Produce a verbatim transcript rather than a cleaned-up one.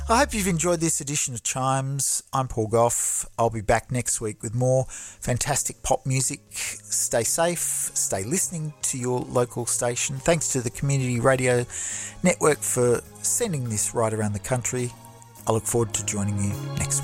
I hope you've enjoyed this edition of Chimes. I'm Paul Gough. I'll be back next week with more fantastic pop music. Stay safe, stay listening to your local station. Thanks to the Community Radio Network for sending this right around the country. I look forward to joining you next week.